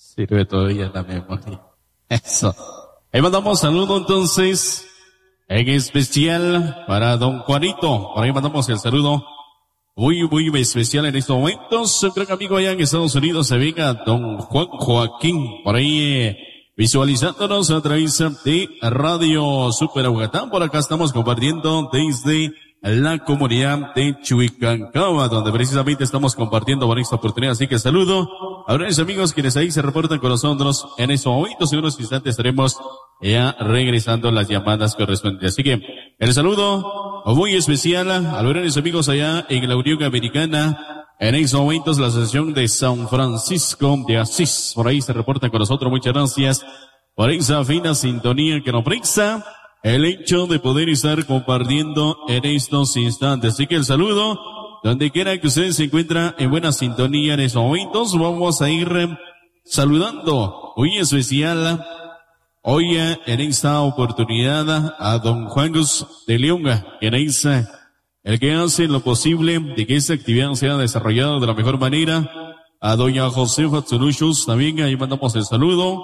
Sirve todavía la memoria. Eso. Ahí mandamos saludo entonces, en especial para don Juanito. Por ahí mandamos el saludo muy especial en estos momentos. Un gran amigo allá en Estados Unidos, se venga don Juan Joaquín. Por ahí visualizándonos a través de Radio Super Aguatán. Por acá estamos compartiendo desde la comunidad de Chuicancaba, donde precisamente estamos compartiendo por esta oportunidad. Así que saludo a los amigos quienes ahí se reportan con nosotros en estos momentos. En unos instantes estaremos ya regresando las llamadas correspondientes. Así que el saludo muy especial a los amigos allá en la Unión Americana. En estos momentos la Asociación de San Francisco de Asís, por ahí se reportan con nosotros. Muchas gracias por esa fina sintonía que nos presta el hecho de poder estar compartiendo en estos instantes. Así que el saludo, donde quiera que usted se encuentra en buena sintonía en estos momentos, vamos a ir saludando muy especial hoy en esta oportunidad a don Juan Gus de León, quien es el que hace lo posible de que esta actividad sea desarrollada de la mejor manera. A doña Josefa Tsunushus también ahí mandamos el saludo.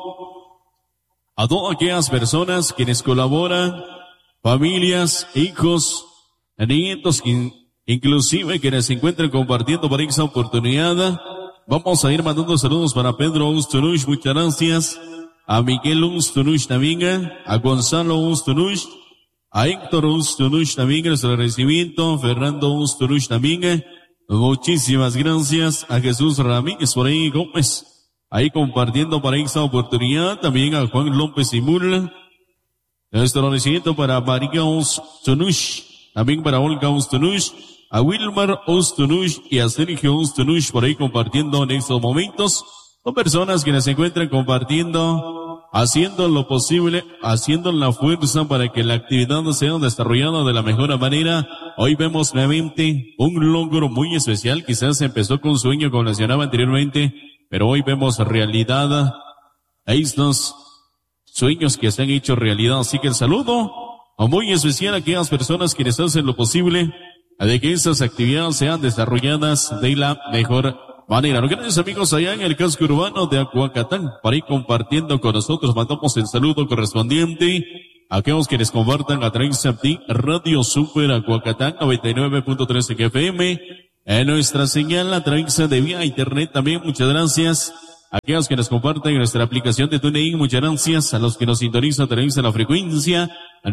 A todas aquellas personas quienes colaboran, familias, hijos, nietos, inclusive quienes se encuentran compartiendo por esa oportunidad. Vamos a ir mandando saludos para Pedro Ustunush, muchas gracias. A Miguel Ustunush también, a Gonzalo Ustunush, a Héctor Ustunush también, nuestro agradecimiento, Fernando Ustunush también, muchísimas gracias. A Jesús Ramírez por ahí Gómez, ahí compartiendo para esta oportunidad, también a Juan López Simul, nuestro agradecimiento para María Ustunush, también para Olga Ustunush, a Wilmar Ustunush y a Sergio Ustunush por ahí compartiendo en estos momentos. Son personas que se encuentran compartiendo, haciendo lo posible, haciendo la fuerza para que la actividad sea desarrollada de la mejor manera. Hoy vemos nuevamente un logro muy especial. Quizás empezó con un sueño, como mencionaba anteriormente, pero hoy vemos realidad a estos sueños que se han hecho realidad. Así que el saludo muy especial a aquellas personas quienes hacen lo posible de que esas actividades sean desarrolladas de la mejor manera. Los grandes amigos allá en el casco urbano de Acuacatán, para ir compartiendo con nosotros, mandamos el saludo correspondiente a aquellos quienes compartan a través de Radio Super Acuacatán 99.3 FM, en nuestra señal a través de vía internet también. Muchas gracias a aquellos que nos comparten en nuestra aplicación de TuneIn. Muchas gracias a los que nos sintonizan a través de la frecuencia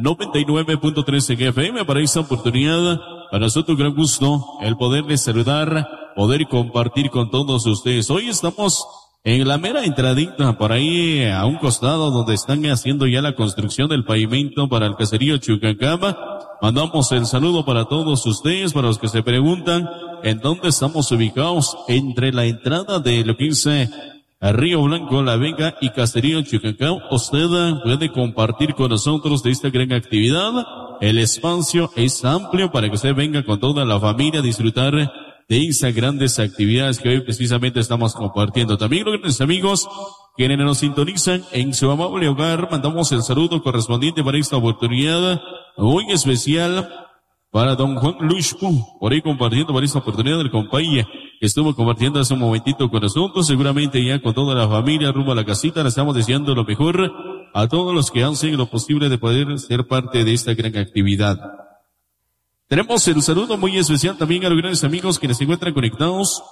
99.3 FM. Para esta oportunidad, para nosotros un gran gusto el poderles saludar, poder compartir con todos ustedes. Hoy estamos en la mera entradita, por ahí a un costado donde están haciendo ya la construcción del pavimento para el caserío Chucancaba. Mandamos el saludo para todos ustedes, para los que se preguntan en dónde estamos ubicados, entre la entrada de lo que es Río Blanco, La Vega y Caserío Chucancaba. Usted puede compartir con nosotros de esta gran actividad. El espacio es amplio para que usted venga con toda la familia a disfrutar de esas grandes actividades que hoy precisamente estamos compartiendo. También los grandes amigos quienes nos sintonizan en su amable hogar, mandamos el saludo correspondiente para esta oportunidad muy especial para don Juan Luis Pu, por ahí compartiendo para esta oportunidad del compañía que estuvo compartiendo hace un momentito con nosotros. Seguramente ya con toda la familia rumbo a la casita, le estamos deseando lo mejor a todos los que hacen lo posible de poder ser parte de esta gran actividad. Tenemos el saludo muy especial también a los grandes amigos que se encuentran conectados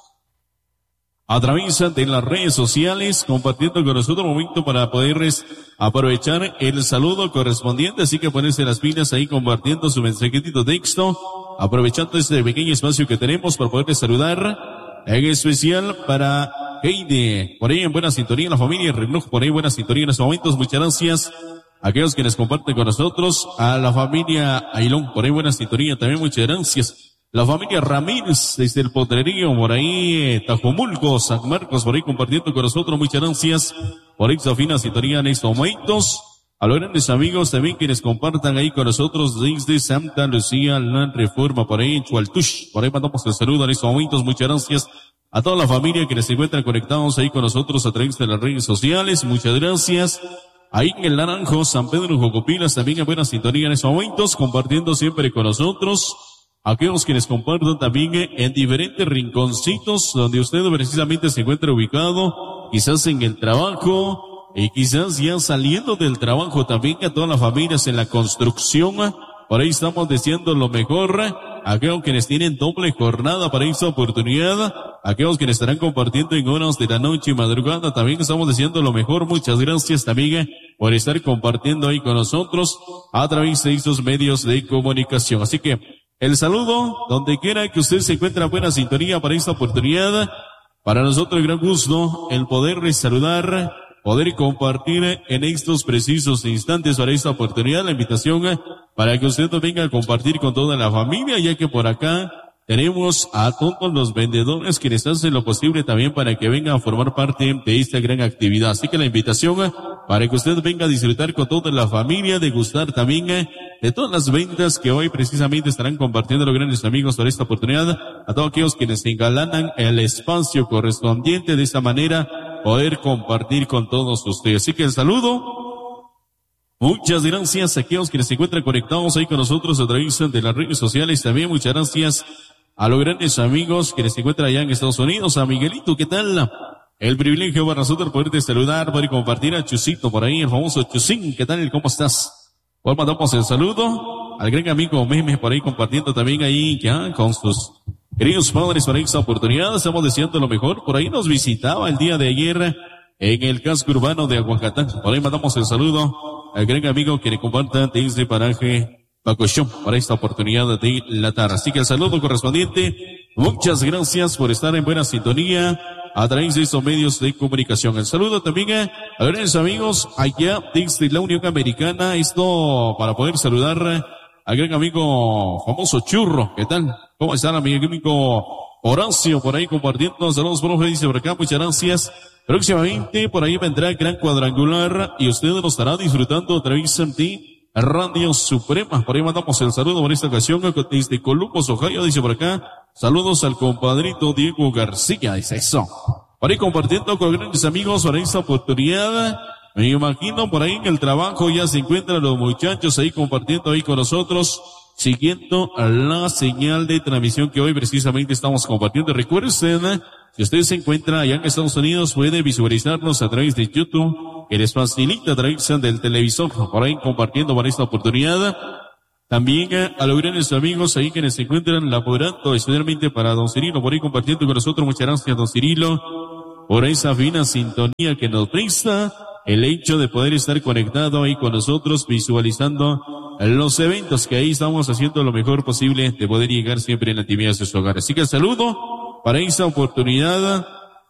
a través de las redes sociales, compartiendo con nosotros un momento para poderles aprovechar el saludo correspondiente. Así que ponerse las pilas ahí compartiendo su mensajito de texto, aprovechando este pequeño espacio que tenemos para poderles saludar, en especial para Heide, por ahí en buena sintonía, la familia Reloj, por ahí en buena sintonía en estos momentos. Muchas gracias a aquellos que nos comparten con nosotros, a la familia Ailón, por ahí buena sintonía también, muchas gracias. La familia Ramírez, desde el Potrerío, por ahí, Tajomulco, San Marcos, por ahí compartiendo con nosotros, muchas gracias por esa fina sintonía en estos momentos. A los grandes amigos también quienes compartan ahí con nosotros desde Santa Lucía, La Reforma, por ahí, Chualtush, por ahí mandamos el saludo en estos momentos, muchas gracias a toda la familia quienes se encuentran conectados ahí con nosotros a través de las redes sociales, muchas gracias. Ahí en el Naranjo, San Pedro, Jocopilas, también en buena sintonía en estos momentos, compartiendo siempre con nosotros. Aquellos quienes compartan también en diferentes rinconcitos donde usted precisamente se encuentra ubicado, quizás en el trabajo, y quizás ya saliendo del trabajo también, a todas las familias en la construcción. Por ahí estamos deseando lo mejor. Aquellos quienes tienen doble jornada para esta oportunidad, aquellos quienes estarán compartiendo en horas de la noche y madrugada, también estamos deseando lo mejor. Muchas gracias también por estar compartiendo ahí con nosotros a través de estos medios de comunicación. Así que el saludo, donde quiera que usted se encuentre en buena sintonía para esta oportunidad. Para nosotros gran gusto el poder saludar, poder compartir en estos precisos instantes para esta oportunidad la invitación para que usted venga a compartir con toda la familia, ya que por acá tenemos a todos los vendedores quienes hacen lo posible también para que vengan a formar parte de esta gran actividad. Así que la invitación para que usted venga a disfrutar con toda la familia, degustar también de todas las ventas que hoy precisamente estarán compartiendo los grandes amigos por esta oportunidad, a todos aquellos quienes engalanan el espacio correspondiente, de esta manera poder compartir con todos ustedes. Así que el saludo. Muchas gracias a aquellos quienes se encuentran conectados ahí con nosotros a través de las redes sociales. También muchas gracias a los grandes amigos quienes se encuentran allá en Estados Unidos. A Miguelito, ¿qué tal? El privilegio para nosotros poderte saludar, poder compartir a Chusito por ahí, el famoso Chusín. ¿Qué tal? ¿Cómo estás? Hoy mandamos el saludo al gran amigo Meme por ahí compartiendo también ahí ya con sus queridos padres para esta oportunidad. Estamos deseando lo mejor. Por ahí nos visitaba el día de ayer en el casco urbano de Aguacatán. Por ahí mandamos el saludo al gran amigo que le comparta desde paraje Pacochón para esta oportunidad de la tarde. Así que el saludo correspondiente. Muchas gracias por estar en buena sintonía a través de estos medios de comunicación. El saludo también a grandes amigos allá desde la Unión Americana. Esto para poder saludar al gran amigo famoso Churro. ¿Qué tal? ¿Cómo está mi amigo Horacio por ahí compartiendo? Saludos, profe, dice por acá. Muchas gracias. Próximamente por ahí vendrá el gran cuadrangular y usted lo estará disfrutando a través de Radio Suprema. Por ahí mandamos el saludo por esta ocasión desde Columbus, Ohio, dice por acá. Saludos al compadrito Diego García, dice eso. Por ahí compartiendo con grandes amigos para esta oportunidad. Me imagino por ahí en el trabajo ya se encuentran los muchachos ahí compartiendo ahí con nosotros, siguiendo la señal de transmisión que hoy precisamente estamos compartiendo. Recuerden, si usted se encuentra allá en Estados Unidos, puede visualizarnos a través de YouTube, que les facilita a través del televisor, por ahí compartiendo para esta oportunidad. También a los grandes amigos ahí que se encuentran laborando, especialmente para don Cirilo, por ahí compartiendo con nosotros. Muchas gracias, don Cirilo, por esa fina sintonía que nos presta, el hecho de poder estar conectado ahí con nosotros, visualizando los eventos que ahí estamos haciendo lo mejor posible de poder llegar siempre en la intimidad de su hogar. Así que el saludo para esa oportunidad.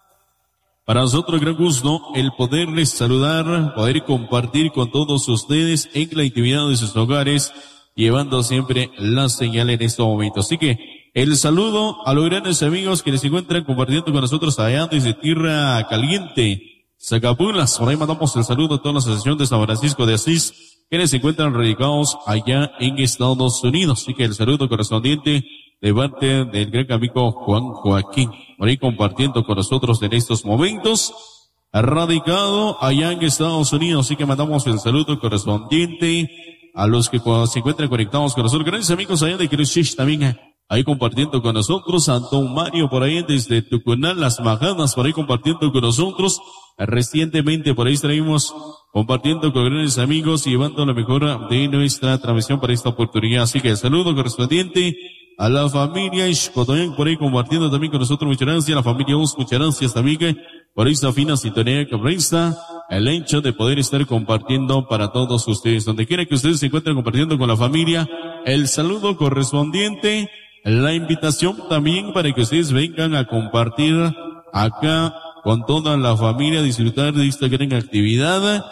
Para nosotros gran gusto el poderles saludar, poder compartir con todos ustedes en la intimidad de sus hogares, llevando siempre la señal en este momento. Así que el saludo a los grandes amigos que les encuentran compartiendo con nosotros allá desde Tierra Caliente, Zacapulas. Por ahí mandamos el saludo a toda la asociación de San Francisco de Asís, que se encuentran radicados allá en Estados Unidos. Así que el saludo correspondiente de parte del gran amigo Juan Joaquín, por ahí compartiendo con nosotros en estos momentos, radicado allá en Estados Unidos. Así que mandamos el saludo correspondiente a los que se encuentran conectados con nosotros. Grandes amigos allá de Christchurch también, ahí compartiendo con nosotros. Antón Mario por ahí desde Tucunán, Las Majadas, por ahí compartiendo con nosotros. Recientemente por ahí estaremos compartiendo con grandes amigos y llevando lo mejor de nuestra transmisión para esta oportunidad. Así que el saludo correspondiente a la familia Ixcotoyan por ahí compartiendo también con nosotros. Muchas gracias. A la familia Us, muchas gracias también por esta fina sintonía que presta el hecho de poder estar compartiendo para todos ustedes. Donde quiera que ustedes se encuentren compartiendo con la familia, el saludo correspondiente, la invitación también para que ustedes vengan a compartir acá con toda la familia, disfrutar de esta gran actividad.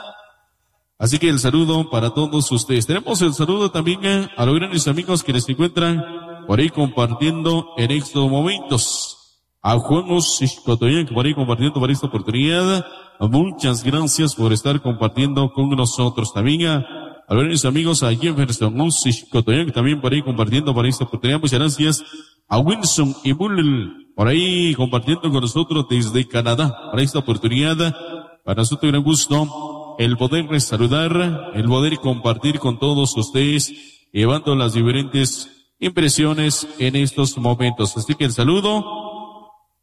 Así que el saludo para todos ustedes. Tenemos el saludo también a los grandes amigos que se encuentran por ahí compartiendo en estos momentos. A Juan Osishkotoyan, por ahí compartiendo para esta oportunidad. Muchas gracias por estar compartiendo con nosotros. También a los grandes amigos a Jefferson Osishkotoyan, también por ahí compartiendo para esta oportunidad. Muchas gracias a Wilson y Bull, por ahí compartiendo con nosotros desde Canadá para esta oportunidad. Para nosotros gran gusto el poder saludar, el poder compartir con todos ustedes, llevando las diferentes impresiones en estos momentos. Así que el saludo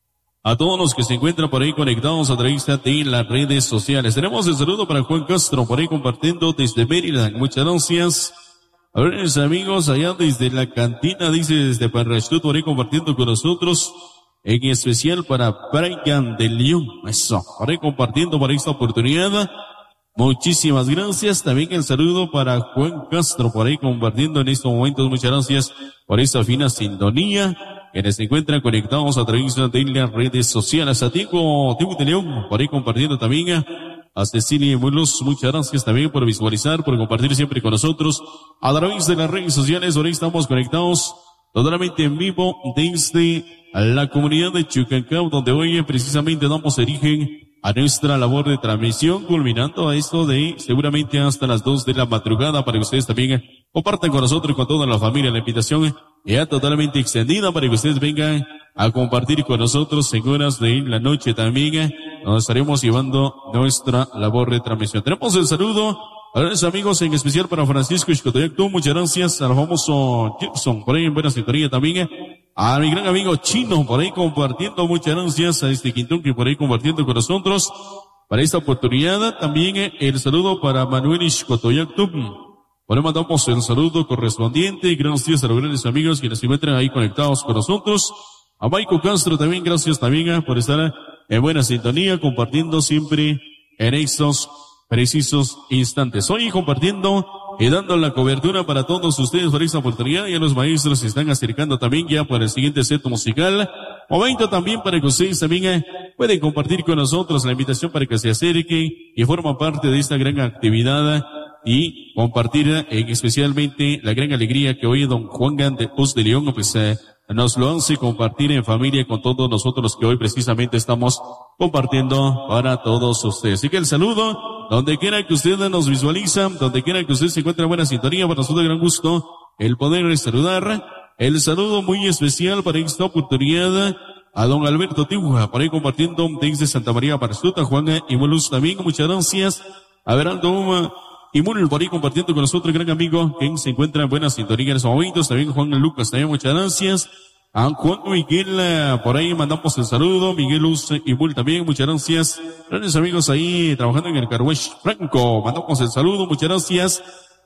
a todos los que se encuentran por ahí conectados a través de las redes sociales. Tenemos el saludo para Juan Castro por ahí compartiendo desde Maryland. Muchas gracias. A ver, mis amigos, allá desde la cantina, dice desde Parrachut, por ahí compartiendo con nosotros, en especial para Brian de León. Eso, por ahí compartiendo por esta oportunidad. Muchísimas gracias. También el saludo para Juan Castro por ahí compartiendo en estos momentos. Muchas gracias por esta fina sintonía. Quienes se encuentran conectados a través de las redes sociales. A Diego de León por ahí compartiendo también. A Cecilia Mulos, muchas gracias también por visualizar, por compartir siempre con nosotros a través de las redes sociales. Ahora estamos conectados totalmente en vivo desde la comunidad de Chucancao, donde hoy precisamente damos origen a nuestra labor de transmisión, culminando a esto de seguramente hasta las 2 de la madrugada, para que ustedes también compartan con nosotros y con toda la familia. La invitación ya totalmente extendida para que ustedes vengan a compartir con nosotros en horas de la noche también. Nos estaremos llevando nuestra labor de transmisión. Tenemos el saludo a los amigos, en especial para Francisco Xcotoyactú. Muchas gracias al famoso Gibson, por ahí en buena sintonía también. A mi gran amigo Chino, por ahí compartiendo. Muchas gracias a este Quintón que por ahí compartiendo con nosotros. Para esta oportunidad también el saludo para Manuel Xcotoyactú. Por ahí mandamos el saludo correspondiente. Gracias a los grandes amigos que se encuentran ahí conectados con nosotros. A Maico Castro también, gracias también por estar en buena sintonía, compartiendo siempre en estos precisos instantes. Hoy compartiendo y dando la cobertura para todos ustedes por esta oportunidad. Ya los maestros se están acercando también ya para el siguiente set musical. Momento también para que ustedes también pueden compartir con nosotros la invitación para que se acerquen y forman parte de esta gran actividad y compartir especialmente la gran alegría que hoy don Juan de León pues nos lo hace compartir en familia con todos nosotros que hoy precisamente estamos compartiendo para todos ustedes. Así que el saludo, donde quiera que usted nos visualiza, donde quiera que usted se encuentre en buena sintonía, para nosotros de gran gusto el poder saludar. El saludo muy especial para esta oportunidad a don Alberto Tibuja, por ahí compartiendo desde Santa María Parrachut, Juan y Mulus también, muchas gracias. A Veraldo y Mul por ahí compartiendo con nosotros, gran amigo, que se encuentra en buena sintonía en estos momentos. También Juan Lucas, también muchas gracias. A Juan Miguel, por ahí mandamos el saludo. Miguel Luz y Mul también, muchas gracias. Grandes amigos ahí trabajando en el Carwash Franco, mandamos el saludo, muchas gracias.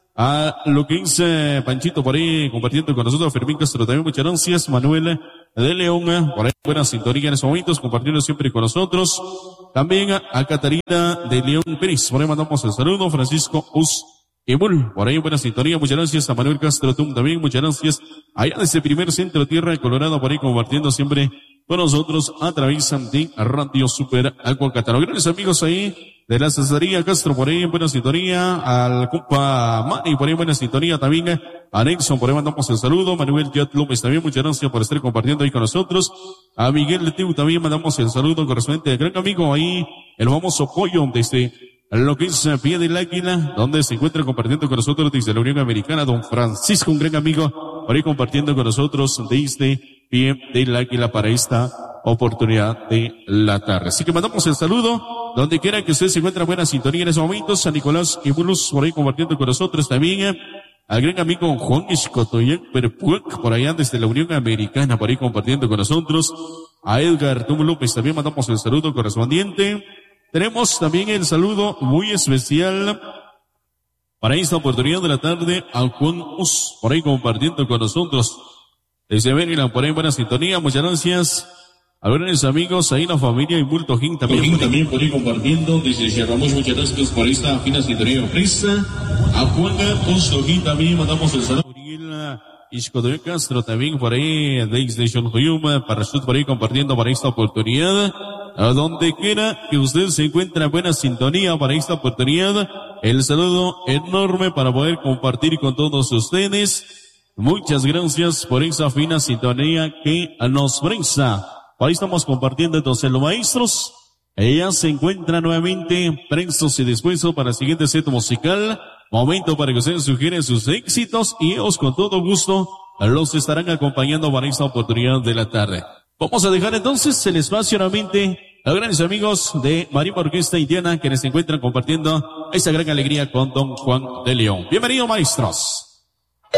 A lo que dice Panchito por ahí compartiendo con nosotros, Fermín Castro también, muchas gracias. Manuel de León, por ahí buena sintonía en estos momentos, compartiendo siempre con nosotros. También a Catarina de León Pérez, por ahí mandamos el saludo. Francisco Us y Mul, por ahí buena sintonía, muchas gracias. A Manuel Castro Tum también, muchas gracias. Allá desde primer centro Tierra de Colorado, por ahí compartiendo siempre con nosotros a través de Radio Super Agua Cataro. Grandes amigos ahí de la Cesaría Castro, por ahí en buena sintonía. Al compa Manny, por ahí en buena sintonía también. A Nelson, por ahí mandamos el saludo. Manuel Yat López también, muchas gracias por estar compartiendo ahí con nosotros. A Miguel Letiu también mandamos el saludo correspondiente al gran amigo ahí, el famoso Pollo desde lo que es Pie del Águila, donde se encuentra compartiendo con nosotros desde la Unión Americana, don Francisco, un gran amigo, por ahí compartiendo con nosotros desde Pie del Águila para esta oportunidad de la tarde. Así que mandamos el saludo, donde quiera que usted se encuentre en buena sintonía en esos momentos. San Nicolás y Bulus, por ahí compartiendo con nosotros también. Al gran amigo Juan Xcotoyactú, por allá desde la Unión Americana, por ahí compartiendo con nosotros. A Edgar Tum López también mandamos el saludo correspondiente. Tenemos también el saludo muy especial para esta oportunidad de la tarde a Juan Us, por ahí compartiendo con nosotros. Desde Maryland, por ahí en buena sintonía, muchas gracias. A ver, mis amigos, ahí la familia y Bultojín también por ahí compartiendo. Desde Cerramos, muchas gracias por esta fina sintonía ofrecida. A Juan Bultojín también mandamos el saludo. Xcotoyactú Castro también por ahí, desde Xonjoyuma, Parrachut por ahí compartiendo para esta oportunidad. A donde quiera que usted se encuentre en buena sintonía para esta oportunidad, el saludo enorme para poder compartir con todos ustedes. Muchas gracias por esa fina sintonía que nos brinda. Ahí estamos compartiendo entonces los maestros. Ella se encuentra nuevamente prestos y dispuestos para el siguiente set musical. Momento para que ustedes sugieren sus éxitos y ellos con todo gusto los estarán acompañando para esta oportunidad de la tarde. Vamos a dejar entonces el espacio nuevamente a los grandes amigos de Marimba Orquesta Indiana, quienes se encuentran compartiendo esta gran alegría con don Juan de León. Bienvenidos, maestros.